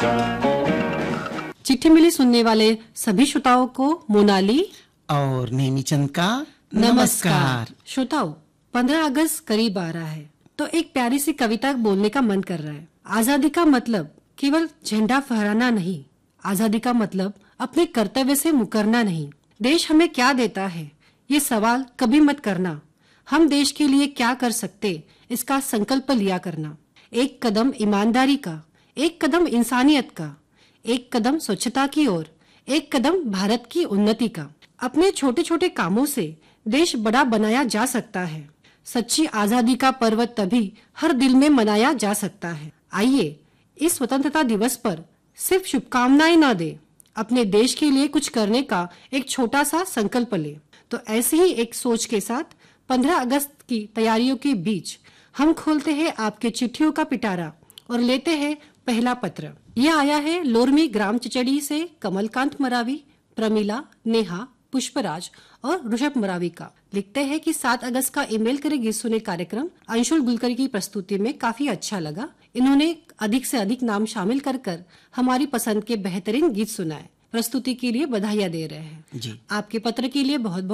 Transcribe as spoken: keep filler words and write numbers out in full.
चिट्ठी मिली सुनने वाले सभी श्रोताओं को मोनाली और नेमीचंद का नमस्कार, नमस्कार। श्रोताओं, पंद्रह अगस्त करीब आ रहा है तो एक प्यारी सी कविता बोलने का मन कर रहा है। आजादी का मतलब केवल झंडा फहराना नहीं, आजादी का मतलब अपने कर्तव्य से मुकरना नहीं। देश हमें क्या देता है ये सवाल कभी मत करना, हम देश के लिए क्या कर सकते इसका संकल्प लिया करना। एक कदम ईमानदारी का, एक कदम इंसानियत का, एक कदम स्वच्छता की ओर, एक कदम भारत की उन्नति का। अपने छोटे छोटे कामों से देश बड़ा बनाया जा सकता है। सच्ची आजादी का पर्व तभी हर दिल में मनाया जा सकता है। आइए इस स्वतंत्रता दिवस पर सिर्फ शुभकामनाएं ना दे, अपने देश के लिए कुछ करने का एक छोटा सा संकल्प ले। तो ऐसी ही एक सोच के साथ पंद्रह अगस्त की तैयारियों के बीच हम खोलते हैं आपके चिट्ठियों का पिटारा और लेते हैं पहला पत्र। यह आया है लोरमी ग्राम चिचड़ी से कमलकांत मरावी, प्रमिला, नेहा, पुष्पराज और ऋषभ मरावी का। लिखते हैं कि सात अगस्त का ईमेल करे गीत सुने कार्यक्रम अंशुल गुलकर की प्रस्तुति में काफी अच्छा लगा। इन्होंने अधिक से अधिक नाम शामिल कर कर हमारी पसंद के बेहतरीन गीत सुनाए। प्रस्तुति के लिए बधाइयाँ दे रहे हैं। जी। आपके पत्र के लिए बहुत बहुत